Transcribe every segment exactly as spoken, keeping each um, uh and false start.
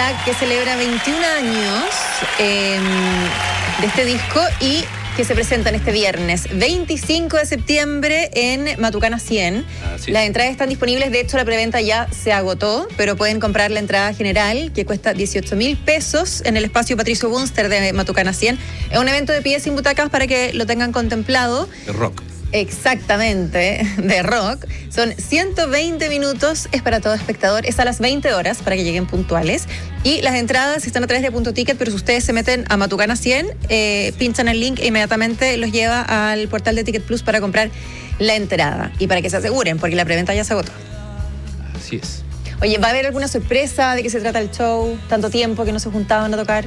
Black, que celebra veintiún años eh, de este disco y que se presentan este viernes veinticinco de septiembre en Matucana cien. Ah, sí. Las entradas están disponibles, de hecho la preventa ya se agotó, pero pueden comprar la entrada general que cuesta dieciocho mil pesos en el espacio Patricio Bunster de Matucana cien. Es un evento de pie sin butacas para que lo tengan contemplado. De rock. Exactamente, de rock. Son ciento veinte minutos, es para todo espectador, es a las veinte horas para que lleguen puntuales. Y las entradas están a través de Punto Ticket, pero si ustedes se meten a Matucana cien, eh, pinchan el link e inmediatamente los lleva al portal de Ticket Plus para comprar la entrada. Y para que se aseguren, porque la preventa ya se agotó. Así es. Oye, ¿va a haber alguna sorpresa? ¿De qué se trata el show? Tanto tiempo que no se juntaban a tocar.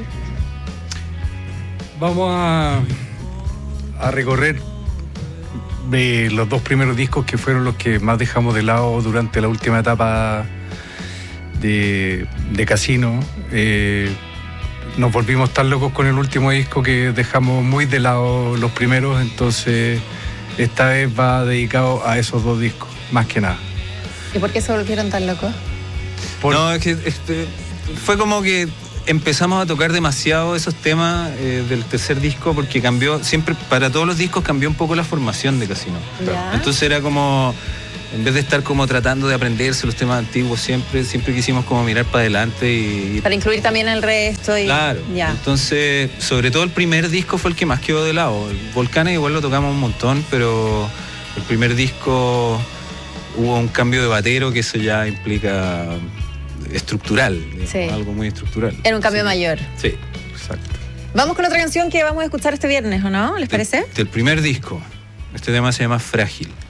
Vamos a, a recorrer de los dos primeros discos que fueron los que más dejamos de lado durante la última etapa de, de Casino. Eh, nos volvimos tan locos con el último disco que dejamos muy de lado los primeros, entonces esta vez va dedicado a esos dos discos, más que nada. ¿Y por qué se volvieron tan locos? Por... No, es que este, fue como que empezamos a tocar demasiado esos temas eh, del tercer disco porque cambió, siempre para todos los discos cambió un poco la formación de Casino. ¿Ya? Entonces era como, en vez de estar como tratando de aprenderse los temas antiguos siempre, siempre quisimos como mirar para adelante y... Para incluir también el resto y... Claro. Ya. Entonces, sobre todo el primer disco fue el que más quedó de lado. El Volcanes igual lo tocamos un montón, pero el primer disco hubo un cambio de batero que eso ya implica... estructural, digamos, sí. Algo muy estructural. Era un cambio sí. mayor. Sí, exacto. Vamos con otra canción que vamos a escuchar este viernes, ¿o no? ¿Les parece? Del, del primer disco. Este tema se llama Frágil.